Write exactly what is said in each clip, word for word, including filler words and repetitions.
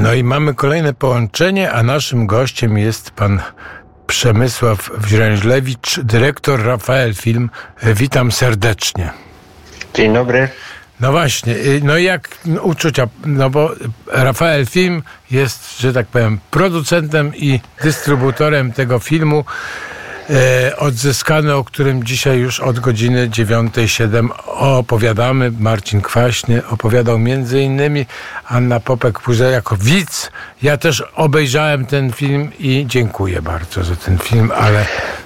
No i mamy kolejne połączenie, a naszym gościem jest pan Przemysław Wźręźlewicz, dyrektor Rafael Film. Witam serdecznie. Dzień dobry. No właśnie, no i jak uczucia, no bo Rafael Film jest, że tak powiem, producentem i dystrybutorem tego filmu e, odzyskany, o którym dzisiaj już od godziny dziewiątej siedem opowiadamy. Marcin Kwaśny opowiadał między innymi, Anna Popek-Puzel jako widz. Ja też obejrzałem ten film i dziękuję bardzo za ten film, ale...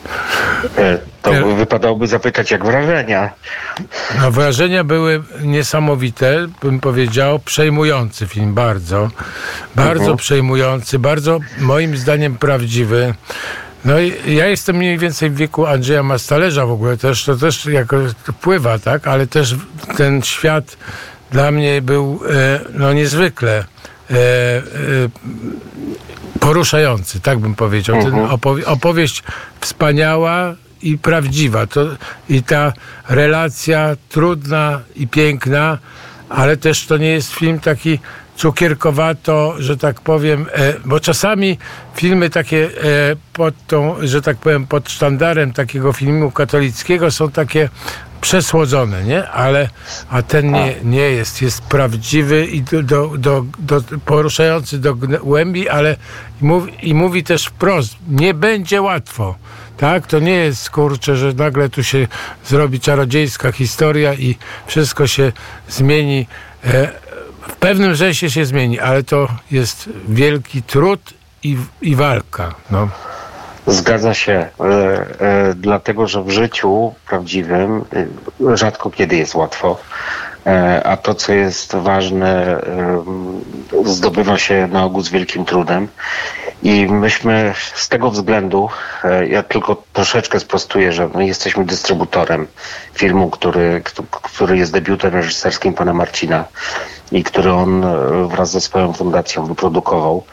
To wypadałoby zapytać, jak wrażenia? No, wrażenia były niesamowite, bym powiedział, przejmujący film, bardzo, bardzo mhm. przejmujący, bardzo moim zdaniem prawdziwy. No i ja jestem mniej więcej w wieku Andrzeja Mastalerza w ogóle, też, to też jakoś wpływa, tak, ale też ten świat dla mnie był e, no niezwykle e, e, poruszający, tak bym powiedział. Mhm. Ten opowie- opowieść wspaniała i prawdziwa. To, i ta relacja trudna i piękna, ale też to nie jest film taki cukierkowato, że tak powiem, e, bo czasami filmy takie e, pod tą, że tak powiem, pod sztandarem takiego filmu katolickiego są takie przesłodzone, nie? Ale, a ten nie, nie jest. Jest prawdziwy i do, do, do, do, poruszający do głębi, ale i mówi, i mówi też wprost, nie będzie łatwo. Tak? To nie jest, kurczę, że nagle tu się zrobi czarodziejska historia i wszystko się zmieni. E, w pewnym sensie się zmieni, ale to jest wielki trud i, i walka. No. Zgadza się, e, e, dlatego że w życiu prawdziwym e, rzadko kiedy jest łatwo, e, a to, co jest ważne, e, zdobywa się na ogół z wielkim trudem. I myśmy z tego względu, e, ja tylko troszeczkę sprostuję, że my jesteśmy dystrybutorem filmu, który, który jest debiutem reżyserskim pana Marcina i który on wraz ze swoją fundacją wyprodukował.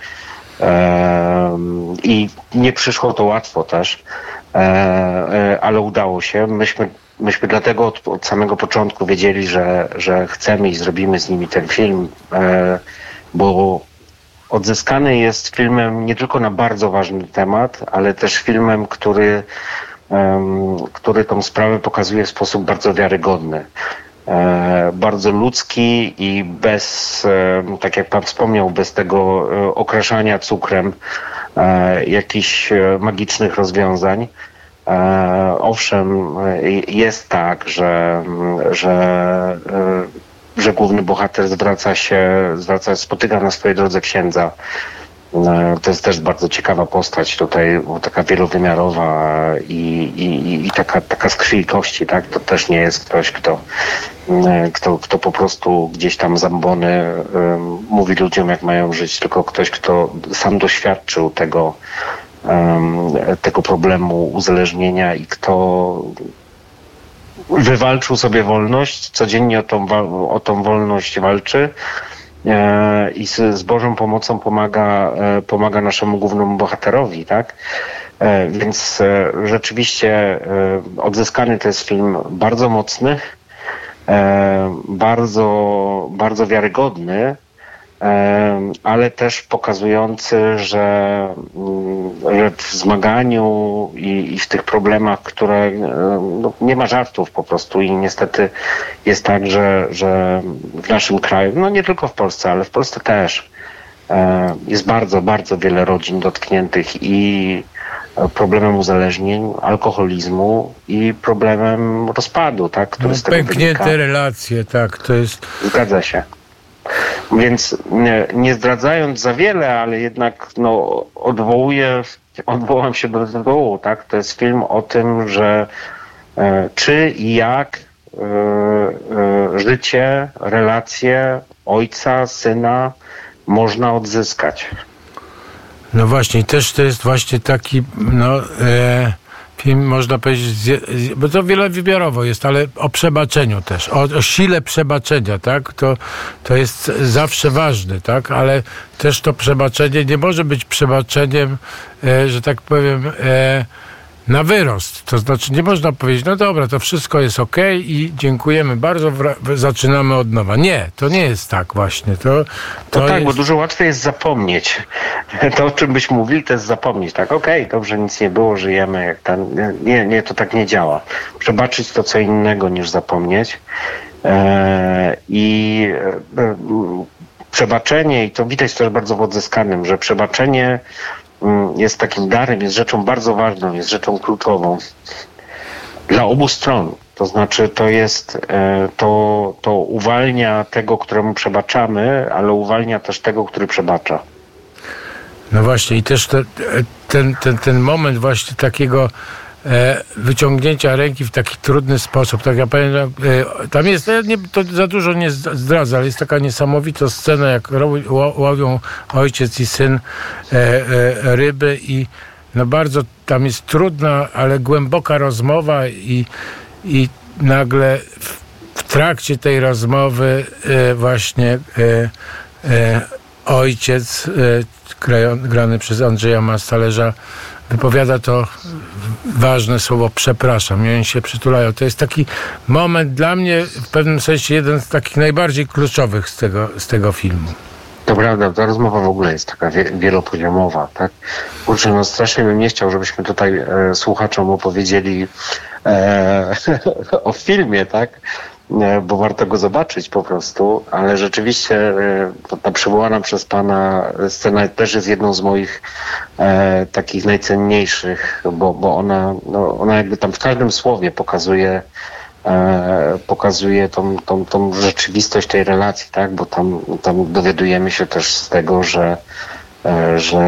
I nie przyszło to łatwo też, ale udało się. Myśmy, myśmy dlatego od, od samego początku wiedzieli, że, że chcemy i zrobimy z nimi ten film, bo Odzyskany jest filmem nie tylko na bardzo ważny temat, ale też filmem, który, który tą sprawę pokazuje w sposób bardzo wiarygodny. Bardzo ludzki i bez, tak jak pan wspomniał, bez tego okraszania cukrem jakichś magicznych rozwiązań. Owszem, jest tak, że, że, że główny bohater zwraca się, zwraca, spotyka na swojej drodze księdza. To jest też bardzo ciekawa postać tutaj, taka wielowymiarowa i, i, i taka, taka z krwi i kości, tak? To też nie jest ktoś, kto, kto, kto po prostu gdzieś tam zambony um, mówi ludziom, jak mają żyć, tylko ktoś, kto sam doświadczył tego, um, tego problemu uzależnienia i kto wywalczył sobie wolność, codziennie o tą, o tą wolność walczy. I z, z Bożą pomocą pomaga, pomaga naszemu głównemu bohaterowi, tak? Więc rzeczywiście Odzyskany to jest film bardzo mocny, bardzo, bardzo wiarygodny, ale też pokazujący, że, że w zmaganiu i, i w tych problemach, które no, nie ma żartów po prostu i niestety jest tak, że, że w naszym kraju, no nie tylko w Polsce, ale w Polsce też jest bardzo, bardzo wiele rodzin dotkniętych i problemem uzależnień, alkoholizmu i problemem rozpadu, tak, który no, z tego pęknięte wynika. relacje, tak, to jest... Zgadza się. Więc nie, nie zdradzając za wiele, ale jednak no, odwołuję, odwołam się do tytułu, tak? To jest film o tym, że e, czy i jak e, e, życie, relacje ojca, syna można odzyskać. No właśnie, też to jest właśnie taki, no... E... film, można powiedzieć, bo to wielowymiarowo jest, ale o przebaczeniu też, o, o sile przebaczenia, tak? To, to jest zawsze ważne, tak? Ale też to przebaczenie nie może być przebaczeniem, e, że tak powiem, e, na wyrost. To znaczy nie można powiedzieć, no dobra, to wszystko jest okej i dziękujemy bardzo, wra- zaczynamy od nowa. Nie, to nie jest tak właśnie. To, to no tak, jest... bo dużo łatwiej jest zapomnieć. To, o czym byśmy mówili, to jest zapomnieć. Tak, okej, okay, dobrze, nic nie było, żyjemy. Jak tam. Nie, nie, to tak nie działa. Przebaczyć to co innego niż zapomnieć. Eee, I e, przebaczenie, i to widać też bardzo w Odzyskanym, że przebaczenie jest takim darem, jest rzeczą bardzo ważną, jest rzeczą kluczową dla obu stron. To znaczy to jest, to, to uwalnia tego, któremu przebaczamy, ale uwalnia też tego, który przebacza. No właśnie i też te, ten, ten, ten moment właśnie takiego e, wyciągnięcia ręki w taki trudny sposób. Tak ja pamiętam, e, tam jest, ja nie, to za dużo nie zdradzę, ale jest taka niesamowita scena, jak łowią ojciec i syn e, e, ryby i no bardzo tam jest trudna, ale głęboka rozmowa i, i nagle w, w trakcie tej rozmowy e, właśnie e, e, ojciec e, grany przez Andrzeja Mastalerza wypowiada to ważne słowo przepraszam i oni się przytulają. To jest taki moment dla mnie w pewnym sensie jeden z takich najbardziej kluczowych z tego, z tego filmu. To prawda, ta rozmowa w ogóle jest taka wie, wielopoziomowa, tak? Kurczę, no strasznie bym nie chciał, żebyśmy tutaj e, słuchaczom opowiedzieli e, o filmie, tak? E, bo warto go zobaczyć po prostu, ale rzeczywiście e, ta przywołana przez pana scena też jest jedną z moich e, takich najcenniejszych, bo, bo ona, no, ona jakby tam w każdym słowie pokazuje pokazuje tą, tą, tą rzeczywistość tej relacji, tak? Bo tam, tam dowiadujemy się też z tego, że, że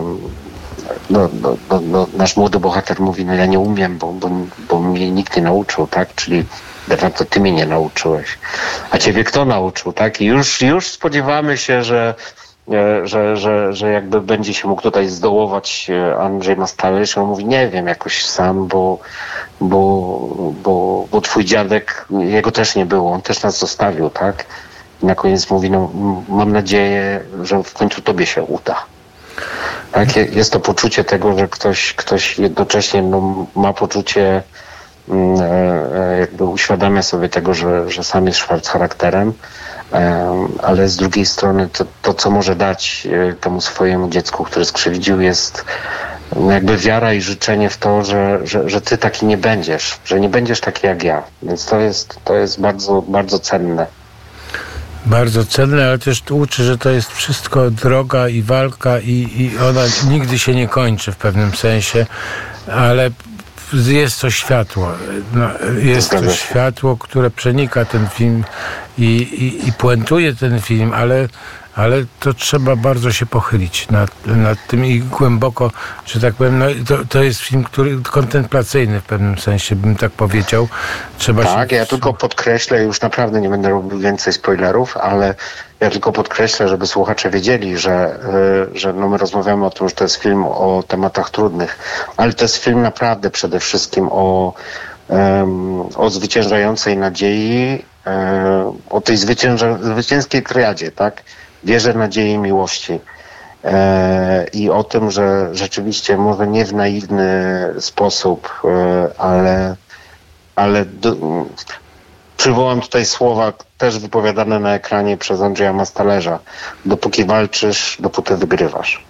no, no, no, no, nasz młody bohater mówi, no ja nie umiem, bo, bo, bo mnie nikt nie nauczył, tak? Czyli de facto ty mnie nie nauczyłeś. A ciebie kto nauczył, tak? I już, już spodziewamy się, że Że, że, że jakby będzie się mógł tutaj zdołować Andrzej Mastalerz. On mówi, nie wiem, jakoś sam, bo, bo, bo, bo twój dziadek, jego też nie było, on też nas zostawił, tak? I na koniec mówi, no mam nadzieję, że w końcu tobie się uda. Tak? Jest to poczucie tego, że ktoś, ktoś jednocześnie no, ma poczucie, jakby uświadamia sobie tego, że, że sam jest szwarc charakterem, ale z drugiej strony to, to, co może dać temu swojemu dziecku, które skrzywdził, jest jakby wiara i życzenie w to, że, że, że ty taki nie będziesz, że nie będziesz taki jak ja. Więc to jest, to jest bardzo, bardzo cenne. Bardzo cenne, ale też to uczy, że to jest wszystko droga i walka i, i ona nigdy się nie kończy w pewnym sensie, ale jest to światło. No, jest to światło, które przenika ten film i, i, i puentuje ten film, ale, ale to trzeba bardzo się pochylić nad, nad tym i głęboko, że tak powiem, no, to, to jest film, który kontemplacyjny w pewnym sensie, bym tak powiedział. Trzeba tak, się... ja tylko podkreślę, już naprawdę nie będę robił więcej spoilerów, ale ja tylko podkreślę, żeby słuchacze wiedzieli, że, że no my rozmawiamy o tym, że to jest film o tematach trudnych, ale to jest film naprawdę przede wszystkim o, um, o zwyciężającej nadziei, um, o tej zwycięża, zwycięskiej triadzie, tak? Wierze, nadziei i miłości. E, I o tym, że rzeczywiście może nie w naiwny sposób, e, ale, ale do, przywołam tutaj słowa też wypowiadane na ekranie przez Andrzeja Mastalerza. Dopóki walczysz, dopóty wygrywasz.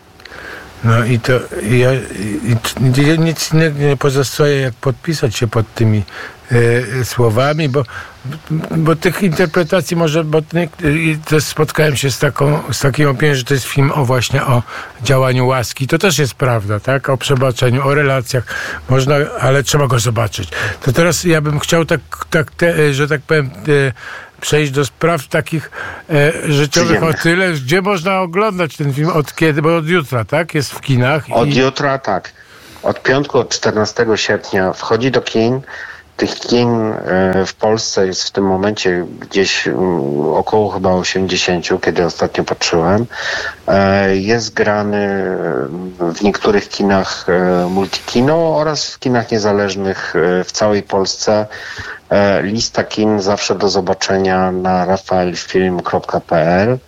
No i to ja, i, i, nic innego nie pozostaje, jak podpisać się pod tymi e, słowami, bo, bo tych interpretacji może, bo też spotkałem się z taką, z takim opinią, że to jest film o właśnie o działaniu łaski. To też jest prawda, tak? O przebaczeniu, o relacjach. Można, ale trzeba go zobaczyć. To teraz ja bym chciał tak, tak te, że tak powiem, e, przejść do spraw takich e, życiowych o tyle, gdzie można oglądać ten film, od kiedy, bo od jutra, tak? Jest w kinach. Od i... jutra, tak. Od piątku, od czternastego sierpnia wchodzi do kin. Tych kin e, w Polsce jest w tym momencie gdzieś m, około chyba osiemdziesięciu, kiedy ostatnio patrzyłem. E, jest grany w niektórych kinach e, Multikino oraz w kinach niezależnych e, w całej Polsce. Lista kin zawsze do zobaczenia na rafaelfilm kropka p l.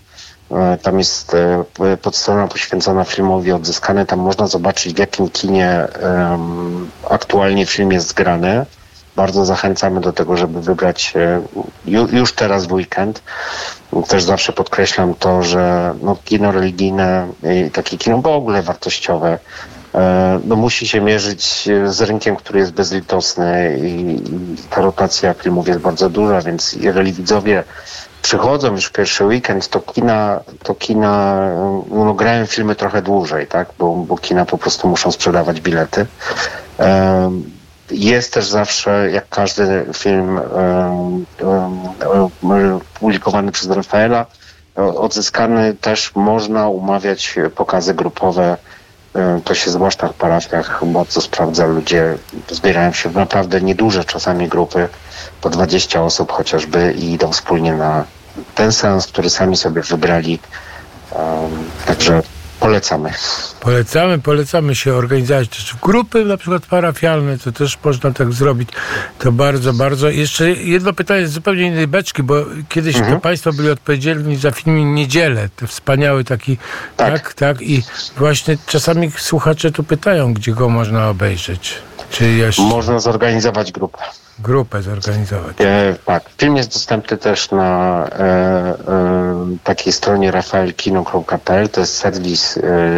Tam jest podstrona poświęcona filmowi Odzyskany. Tam można zobaczyć, w jakim kinie um, aktualnie film jest zgrany. Bardzo zachęcamy do tego, żeby wybrać ju, już teraz w weekend. Też zawsze podkreślam to, że no, kino religijne i takie kino w ogóle wartościowe no, musi się mierzyć z rynkiem, który jest bezlitosny i, i ta rotacja filmów jest bardzo duża, więc jeżeli widzowie przychodzą już w pierwszy weekend, to kina, to kina no, grają filmy trochę dłużej, tak? Bo, bo kina po prostu muszą sprzedawać bilety. Um, jest też zawsze, jak każdy film um, um, publikowany przez Rafaela, Odzyskany, też można umawiać pokazy grupowe. To się zwłaszcza w parafiach bardzo sprawdza. Ludzie zbierają się w naprawdę nieduże czasami grupy, po dwadzieścia osób chociażby, i idą wspólnie na ten seans, który sami sobie wybrali. Um, także polecamy. Polecamy, polecamy się organizować też w grupy, na przykład parafialne, to też można tak zrobić. To bardzo, bardzo. Jeszcze jedno pytanie z zupełnie innej beczki, bo kiedyś mhm. to państwo byli odpowiedzialni za film Niedzielę, ten wspaniały taki, tak. tak, tak. I właśnie czasami słuchacze tu pytają, gdzie go można obejrzeć. Czy jeszcze... Można zorganizować grupę. Grupę zorganizować. E, tak. Film jest dostępny też na e, e, takiej stronie rafael kino kropka p l. To jest serwis e,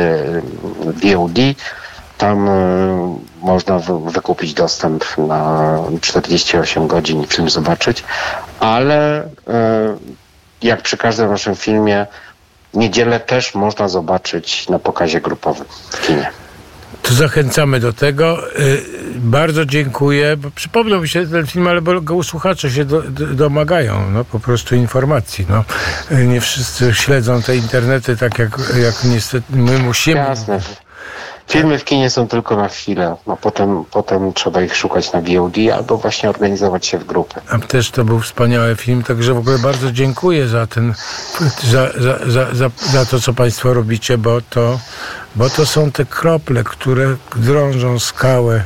V O D. Tam e, można wy, wykupić dostęp na czterdzieści osiem godzin i film zobaczyć. Ale e, jak przy każdym naszym filmie, Niedzielę też można zobaczyć na pokazie grupowym w kinie. To zachęcamy do tego. Bardzo dziękuję, bo przypomniał mi się ten film, ale bo go słuchacze się do, do, domagają, no po prostu informacji. No. Nie wszyscy śledzą te internety tak jak, jak niestety my musimy. Jasne. Filmy w kinie są tylko na chwilę, no potem, potem trzeba ich szukać na V O D albo właśnie organizować się w grupy. A też to był wspaniały film, także w ogóle bardzo dziękuję za ten, za, za, za, za, za to, co państwo robicie, bo to, bo to są te krople, które drążą skałę.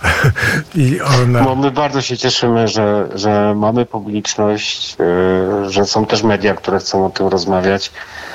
I ona... No, my bardzo się cieszymy, że, że mamy publiczność, yy, że są też media, które chcą o tym rozmawiać.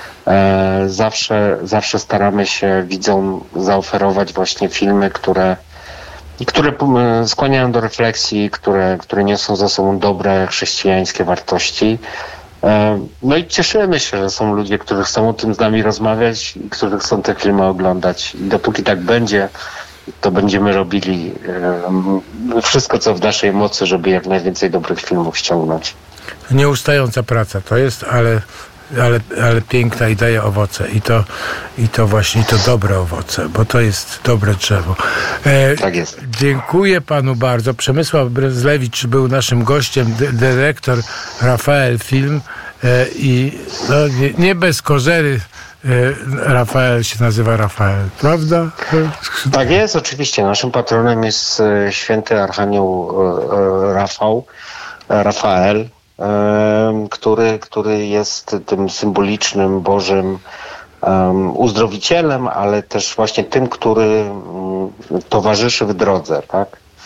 Zawsze, zawsze staramy się widzom zaoferować właśnie filmy, które, które skłaniają do refleksji, które, które niosą za sobą dobre chrześcijańskie wartości. No i cieszymy się, że są ludzie, którzy chcą o tym z nami rozmawiać i którzy chcą te filmy oglądać. I dopóki tak będzie, to będziemy robili wszystko, co w naszej mocy, żeby jak najwięcej dobrych filmów ściągnąć. Nieustająca praca to jest, ale Ale, ale piękna i daje owoce. I to, i to właśnie to dobre owoce, bo to jest dobre drzewo. E, tak jest. Dziękuję panu bardzo. Przemysław Bręzlewicz był naszym gościem, dy, dyrektor Rafael Film e, i no, nie, nie bez kozery e, Rafael się nazywa Rafael, prawda? Tak jest, oczywiście. Naszym patronem jest e, święty Archanioł e, Rafał, e, Rafael. Który, który jest tym symbolicznym Bożym um, uzdrowicielem, ale też właśnie tym, który um, towarzyszy w drodze, tak?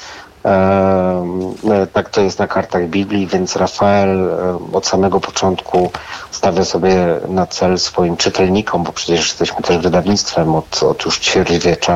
Um, tak to jest na kartach Biblii, więc Rafael um, od samego początku stawia sobie na cel swoim czytelnikom, bo przecież jesteśmy też wydawnictwem od, od już ćwierćwiecza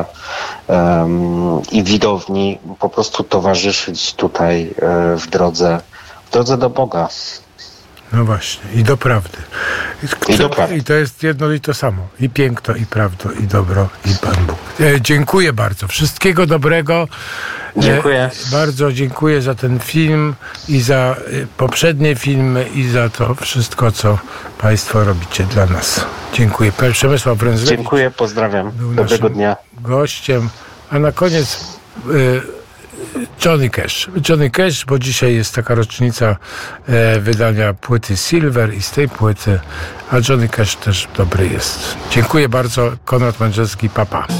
um, i widowni, po prostu towarzyszyć tutaj um, w drodze w drodze do Boga. No właśnie. I do prawdy. I, I do prawdy. I to jest jedno i to samo. I piękno, i prawdo, i dobro, i Pan Bóg. E, dziękuję bardzo. Wszystkiego dobrego. Dziękuję. E, bardzo dziękuję za ten film i za e, poprzednie filmy i za to wszystko, co państwo robicie dla nas. Dziękuję. Przemysław Bręzlewicz. Dziękuję, pozdrawiam. Dobrego dnia. Gościem. A na koniec e, Johnny Cash. Johnny Cash, bo dzisiaj jest taka rocznica e, wydania płyty Silver i z tej płyty, a Johnny Cash też dobry jest. Dziękuję bardzo. Konrad Mędrzewski, papa.